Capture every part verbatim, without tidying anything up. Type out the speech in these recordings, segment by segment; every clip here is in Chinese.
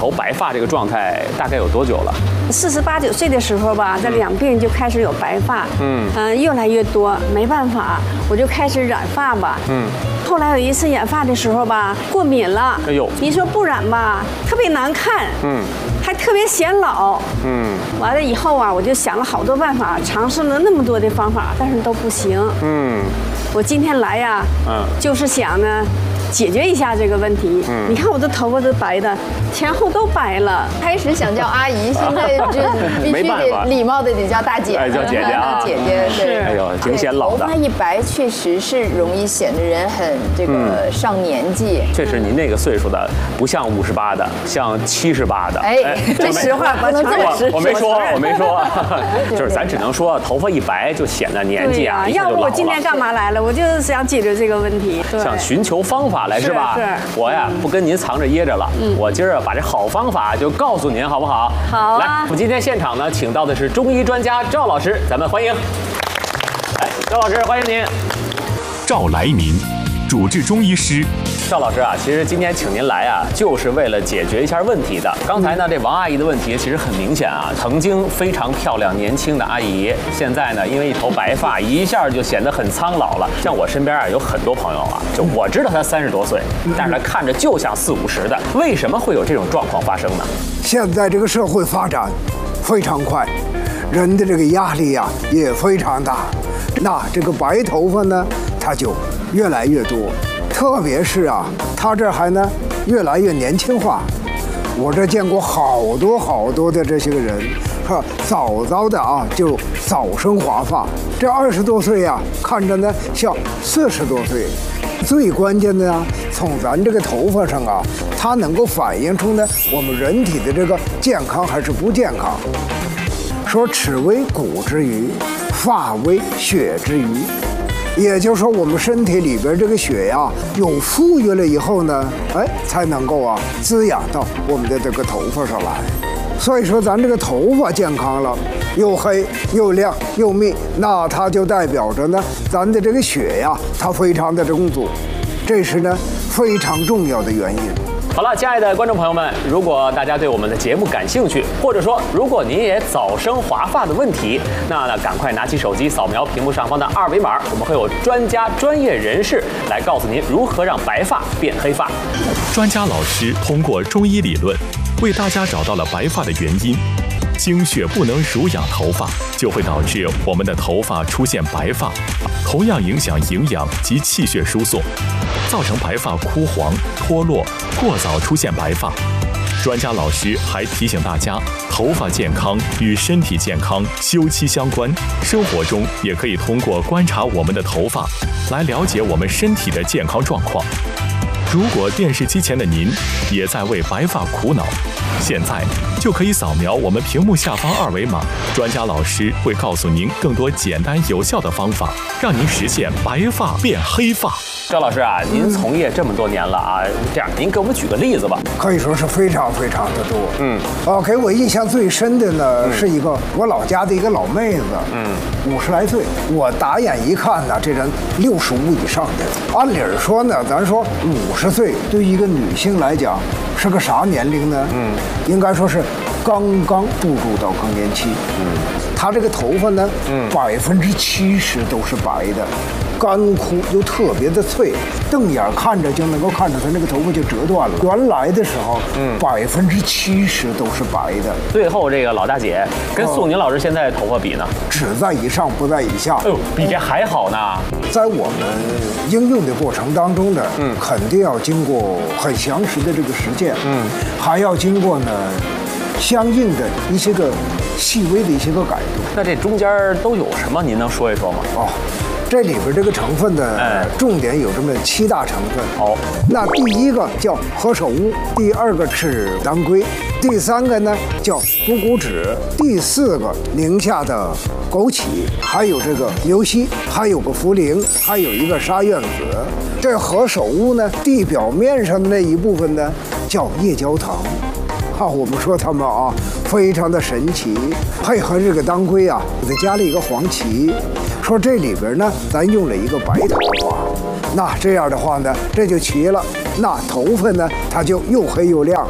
头白发这个状态大概有多久了？ 四十八九岁的时候吧，这两鬓就开始有白发，嗯嗯、呃，越来越多，没办法，我就开始染发吧，嗯。后来有一次染发的时候吧，过敏了，哎呦，你说不染吧，特别难看，嗯，还特别显老，嗯。完了以后啊，我就想了好多办法，尝试了那么多的方法，但是都不行，嗯。我今天来呀，嗯，就是想呢。解决一下这个问题。嗯，你看我的头发都白的，前后都白了。 开始想叫阿姨，现在就必须得礼貌的得叫大姐。 哎，叫姐姐啊， 姐姐是。哎呦，挺显老的。 头发一白，确实是容易显得人很这个上年纪。 确实，您那个岁数的不像五十八的，像七十八的。 哎，这实话不能这么实。 我没说，我没说，就是咱只能说头发一白就显得年纪啊。 要不我今天干嘛来了？我就是想解决这个问题。 想寻求方法。来是吧？是，我呀不跟您藏着掖着了，嗯，我今儿啊把这好方法就告诉您，好不好？ 好、啊。 来，我们今天现场呢，请到的是中医专家赵老师，咱们欢迎。哎，赵老师，欢迎您。 赵来民，主治中医师。 赵老师啊，其实今天请您来啊，就是为了解决一下问题的。刚才呢，这王阿姨的问题其实很明显啊，曾经非常漂亮年轻的阿姨，现在呢，因为一头白发，一下就显得很苍老了。像我身边啊，有很多朋友啊，就我知道他三十多岁，但是他看着就像四五十的，为什么会有这种状况发生呢？ 现在这个社会发展非常快，人的这个压力呀、啊、也非常大，那这个白头发呢，它就越来越多。特别是啊，他这还呢越来越年轻化。我这见过好多好多的这些个人，哈，早早的啊就早生华发。这二十多岁呀、啊，看着呢像四十多岁。最关键的啊，从咱这个头发上啊，它能够反映出呢我们人体的这个健康还是不健康。说齿为骨之余，发为血之余。也就是说，我们身体里边这个血呀，有富裕了以后呢，哎，才能够啊滋养到我们的这个头发上来。所以说，咱这个头发健康了，又黑又亮又密，那它就代表着呢，咱的这个血呀，它非常的充足，这是呢非常重要的原因。 好了，亲爱的观众朋友们，如果大家对我们的节目感兴趣，或者说如果您也早生华发的问题，那呢赶快拿起手机扫描屏幕上方的二维码，我们会有专家专业人士来告诉您如何让白发变黑发。 专家老师通过中医理论为大家找到了白发的原因。经血不能濡养头发，就会导致我们的头发出现白发，同样影响营养及气血输送，造成白发枯黄、脱落，过早出现白发。专家老师还提醒大家，头发健康与身体健康休戚相关，生活中也可以通过观察我们的头发，来了解我们身体的健康状况。如果电视机前的您也在为白发苦恼，现在就可以扫描我们屏幕下方二维码，专家老师会告诉您更多简单有效的方法，让您实现白发变黑发。 赵老师啊，您从业这么多年了啊，这样您给我们举个例子吧。 可以说是非常非常的多。嗯，啊，给我印象最深的呢、嗯、是一个我老家的一个老妹子，嗯，五十来岁，我打眼一看呢，这人六十五以上的。按理说呢，咱说五十岁对于一个女性来讲是个啥年龄呢？嗯，应该说是刚刚步入到更年期。嗯，她这个头发呢，嗯，百分之七十都是白的。干枯又特别的脆，瞪眼看着就能够看着它那个头发就折断了。原来的时候，嗯，百分之七十都是白的。 最后这个老大姐跟宋宁老师现在头发比呢， 只在以上不在以下。 哎呦，比这还好呢。 在我们应用的过程当中呢，嗯，肯定要经过很详实的这个实践，嗯，还要经过呢相应的一些个细微的一些个改动。 那这中间都有什么？您能说一说吗？ 哦。这里边这个成分的重点有这么七大成分。 好， 那第一个叫何首乌，第二个是当归，第三个呢叫补骨脂，第四个宁夏的枸杞，还有这个牛膝，还有个茯苓，还有一个沙苑子。这何首乌呢，地表面上的那一部分呢叫夜焦糖。啊，我们说它们啊非常的神奇，配合这个当归啊，再加了一个黄芪。说这里边呢，咱用了一个白头发，那这样的话呢，这就齐了。那头发呢，它就又黑又亮。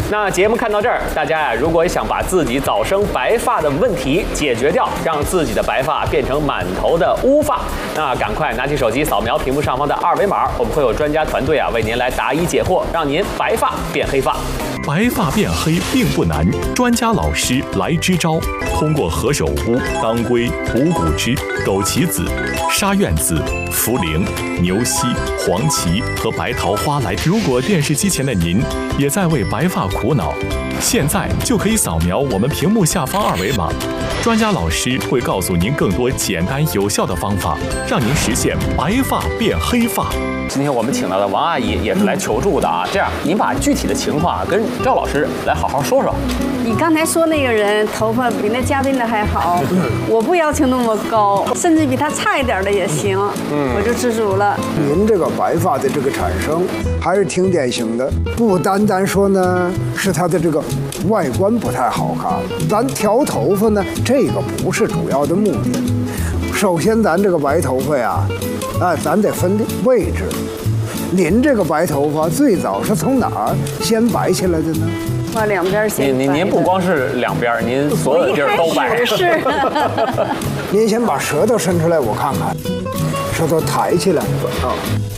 那节目看到这儿，大家呀，如果想把自己早生白发的问题解决掉，让自己的白发变成满头的乌发，那赶快拿起手机扫描屏幕上方的二维码，我们会有专家团队啊为您来答疑解惑，让您白发变黑发。 白发变黑并不难，专家老师来支招。通过何首乌、当归、五谷枝、枸杞子、沙苑子、茯苓、牛膝、黄芪和白桃花来。如果电视机前的您也在为白发苦恼，现在就可以扫描我们屏幕下方二维码，专家老师会告诉您更多简单有效的方法，让您实现白发变黑发。 今天我们请到的王阿姨也是来求助的啊，这样您把具体的情况跟赵老师来好好说说。 你刚才说那个人头发比那嘉宾的还好，我不要求那么高，甚至比他差一点的也行，嗯，我就知足了。 您这个白发的这个产生还是挺典型的，不单单说呢是他的这个外观不太好看，咱调头发呢这个不是主要的目的。首先咱这个白头发呀，哎，咱得分位置。您这个白头发最早是从哪儿先白起来的呢？ 把两边先白。 您您您不光是两边，您所有的地儿都白。 是。 您先把舌头伸出来，我看看，舌头抬起来啊。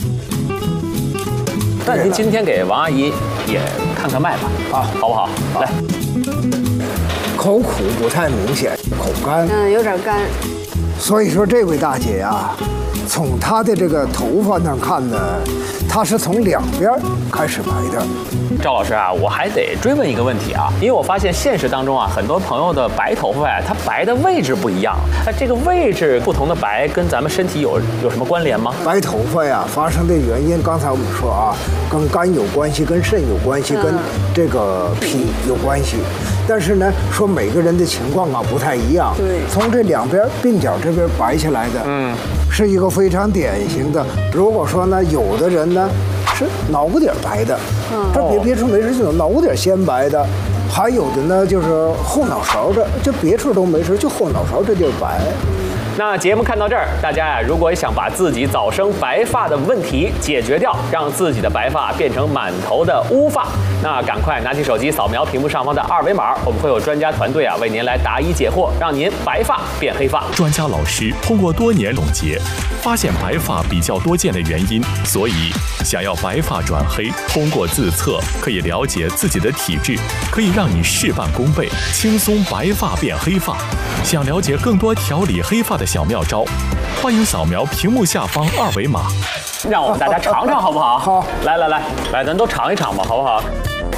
那您今天给王阿姨也看看脉吧，啊，好不好？来， 口苦不太明显，口干， 嗯，有点干。 所以说这位大姐呀，从她的这个头发上看呢，她是从两边开始白的。 赵老师啊，我还得追问一个问题啊，因为我发现现实当中啊，很多朋友的白头发呀，它白的位置不一样。那这个位置不同的白，跟咱们身体有有什么关联吗？ 白头发呀，发生的原因，刚才我们说啊，跟肝有关系，跟肾有关系，跟这个脾有关系。但是呢，说每个人的情况啊不太一样。 对， 从这两边鬓角这边白起来的，嗯，是一个非常典型的。如果说呢，有的人呢是脑瓜底白的，嗯，这别别处没事，就脑瓜底先白的，还有的呢就是后脑勺这，就别处都没事，就后脑勺这地儿白。 那节目看到这儿，大家呀，如果想把自己早生白发的问题解决掉，让自己的白发变成满头的乌发，那赶快拿起手机扫描屏幕上方的二维码，我们会有专家团队啊为您来答疑解惑，让您白发变黑发。 专家老师通过多年总结，发现白发比较多见的原因，所以想要白发转黑，通过自测可以了解自己的体质，可以让你事半功倍，轻松白发变黑发。想了解更多调理黑发的小妙招，欢迎扫描屏幕下方二维码， 让我们大家尝尝好不好？ 好， 来来来来，咱都尝一尝吧，好不好？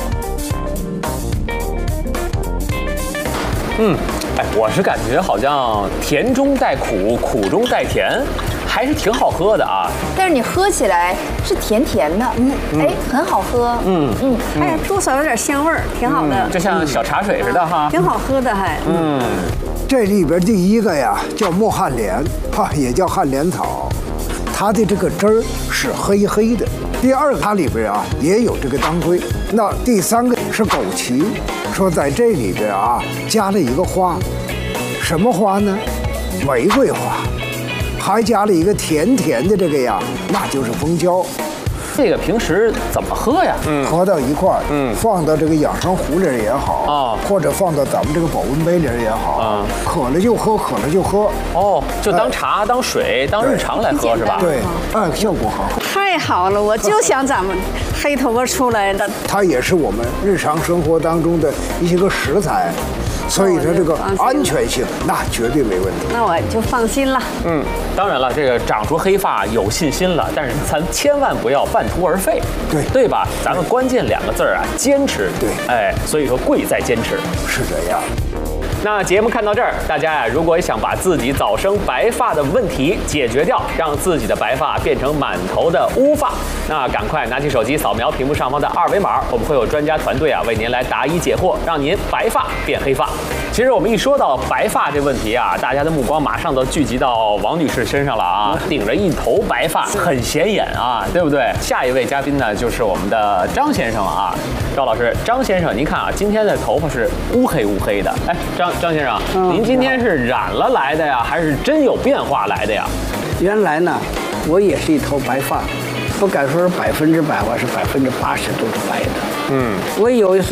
嗯，哎，我是感觉好像甜中带苦，苦中带甜，还是挺好喝的啊。 但是你喝起来是甜甜的，嗯，哎，很好喝， 嗯嗯，还多少有点香味儿，挺好的， 就像小茶水似的哈， 挺好喝的还。 嗯， 这里边第一个呀叫墨旱莲，哈，也叫旱莲草，它的这个汁儿是黑黑的。第二个它里边啊也有这个当归。那第三个是枸杞，说在这里边啊加了一个花，什么花呢？玫瑰花，还加了一个甜甜的这个呀，那就是蜂胶。 这个平时怎么喝呀？ 嗯，合到一块儿，嗯，放到这个养生壶里也好啊，或者放到咱们这个保温杯里也好啊，渴了就喝，渴了就喝。 哦，就当茶、当水、当日常来喝是吧？ 对，哎，效果好。 太好了，我就想咱们黑头发出来的。 它也是我们日常生活当中的一些个食材。所以说这个安全性那绝对没问题， 那我就放心了。 嗯，当然了，这个长出黑发有信心了，但是咱千万不要半途而废， 对对吧？咱们关键两个字儿啊，坚持。 对， 哎，所以说贵在坚持， 是这样。 那节目看到这儿，大家呀，如果想把自己早生白发的问题解决掉，让自己的白发变成满头的乌发，那赶快拿起手机扫描屏幕上方的二维码，我们会有专家团队啊为您来答疑解惑，让您白发变黑发。其实我们一说到白发这问题啊，大家的目光马上都聚集到王女士身上了啊，顶着一头白发，很显眼啊，对不对？下一位嘉宾呢，就是我们的张先生了啊，赵老师，张先生，您看啊，今天的头发是乌黑乌黑的，哎，张张先生，嗯、您今天是染了来的呀，还是真有变化来的呀？ 原来呢，我也是一头白发，不敢说是百分之百吧，是百分之八十都是白的。嗯，我有一次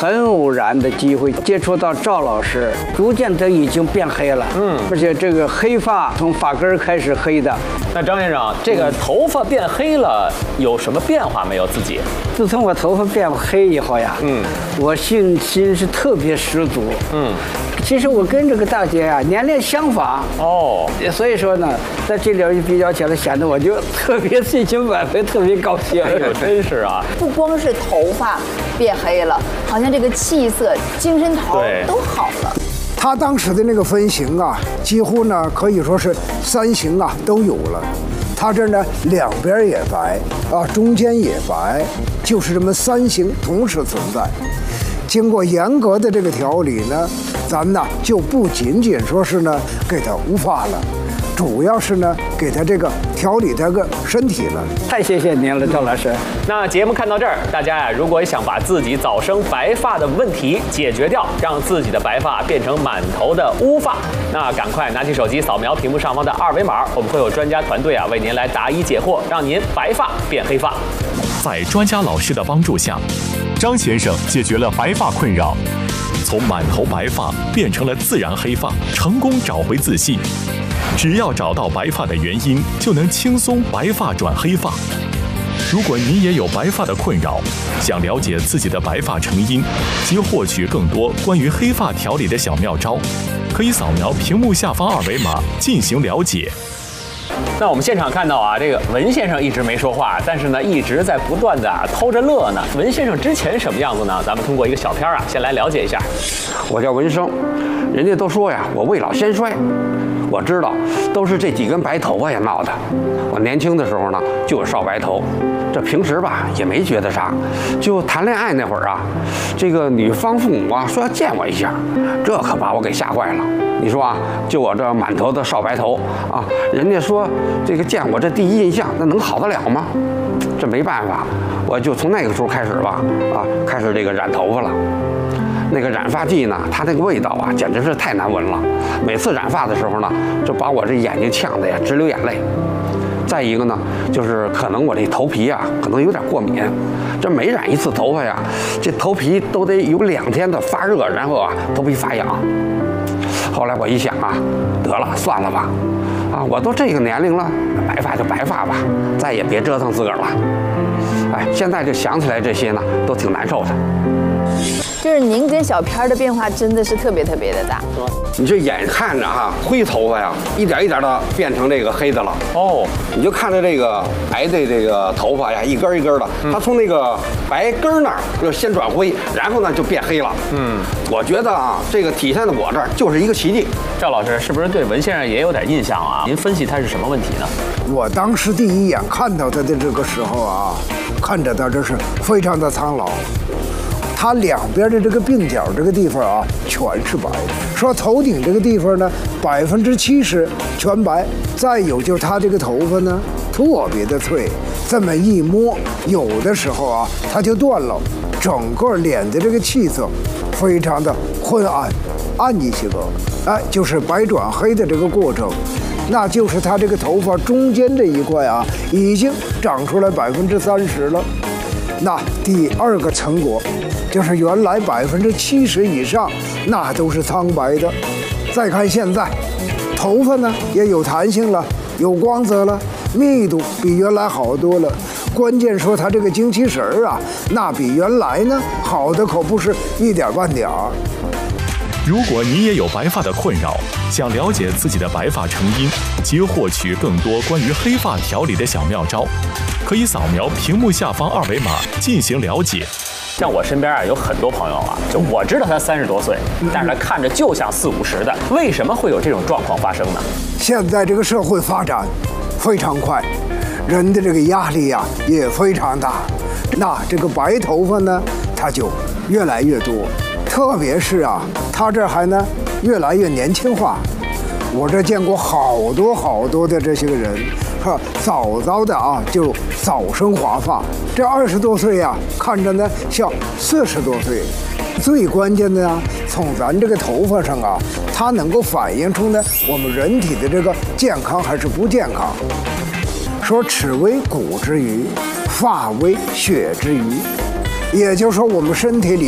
很偶然的机会接触到赵老师，逐渐的已经变黑了。嗯，而且这个黑发从发根开始黑的。 那张先生，这个头发变黑了，有什么变化没有？自己？ 自从我头发变黑以后呀，嗯，我信心是特别十足。嗯，其实我跟这个大姐呀、啊、年龄相仿哦，所以说呢，在这里比较起来，显得我就特别信心满分，特别高兴。 哎呦，真是啊！ 不光是头发变黑了，好像这个气色、精神头都好了。 他当时的那个分型啊，几乎呢可以说是三型啊都有了。他这呢两边也白啊，中间也白，就是这么三型同时存在。经过严格的这个调理呢，咱呢就不仅仅说是呢给他无发了，主要是呢给他这个调理这个身体了。 太谢谢您了，赵老师。 那节目看到这儿，大家呀，如果想把自己早生白发的问题解决掉，让自己的白发变成满头的乌发，那赶快拿起手机扫描屏幕上方的二维码，我们会有专家团队啊为您来答疑解惑，让您白发变黑发。 在专家老师的帮助下，张先生解决了白发困扰，从满头白发变成了自然黑发，成功找回自信。只要找到白发的原因，就能轻松白发转黑发。如果你也有白发的困扰，想了解自己的白发成因及获取更多关于黑发调理的小妙招，可以扫描屏幕下方二维码进行了解。 那我们现场看到啊，这个文先生一直没说话，但是呢一直在不断的啊偷着乐呢。文先生之前什么样子呢？咱们通过一个小片啊，先来了解一下。 我叫文生，人家都说呀，我未老先衰。我知道，都是这几根白头发呀闹的。我年轻的时候呢，就有少白头，这平时吧也没觉得啥。就谈恋爱那会儿啊，这个女方父母啊说要见我一下，这可把我给吓坏了。你说啊，就我这满头的少白头啊，人家说这个见我这第一印象，那能好得了吗？这没办法，我就从那个时候开始吧，啊，开始这个染头发了。那个染发剂呢，它那个味道啊，简直是太难闻了。每次染发的时候呢，就把我这眼睛呛得呀直流眼泪。再一个呢，就是可能我这头皮啊，可能有点过敏。这每染一次头发呀，这头皮都得有两天的发热，然后啊，头皮发痒。后来我一想啊，得了，算了吧，啊，我都这个年龄了，白发就白发吧，再也别折腾自个儿了。哎，现在就想起来这些呢，都挺难受的。 就是您跟小片的变化真的是特别特别的大。 你就眼看着哈，灰头发呀，一点一点的变成这个黑的了。哦，你就看着这个白的这个头发呀，一根一根的，它从那个白根那儿就先转灰，然后呢就变黑了。嗯，我觉得啊，这个体现在我这儿就是一个奇迹。 赵老师是不是对文先生也有点印象啊？您分析他是什么问题呢？ 我当时第一眼看到他的这个时候啊，看着他这是非常的苍老。他两边的这个鬓角这个地方啊，全是白的。说头顶这个地方呢，百分之七十全白。再有就他这个头发呢，特别的脆，这么一摸，有的时候啊，它就断了。整个脸的这个气色非常的昏暗，暗一些个，哎，就是白转黑的这个过程。那就是他这个头发中间这一块啊，已经长出来百分之三十了。那第二个成果，就是原来百分之七十以上，那都是苍白的。再看现在，头发呢也有弹性了，有光泽了，密度比原来好多了。关键说它这个精气神儿啊，那比原来呢好的可不是一点半点儿。 如果你也有白发的困扰，想了解自己的白发成因及获取更多关于黑发调理的小妙招，可以扫描屏幕下方二维码进行了解。 像我身边啊有很多朋友啊，就我知道他三十多岁，但是他看着就像四五十的，为什么会有这种状况发生呢？ 现在这个社会发展非常快，人的这个压力呀、啊、也非常大，那这个白头发呢，它就越来越多。特别是啊，他这还呢越来越年轻化。我这见过好多好多的这些个人，哈，早早的啊就早生华发。这二十多岁呀，看着呢像四十多岁。最关键的呢，从咱这个头发上啊，它能够反映出呢我们人体的这个健康还是不健康。说齿为骨之余，发为血之余，也就是说我们身体里。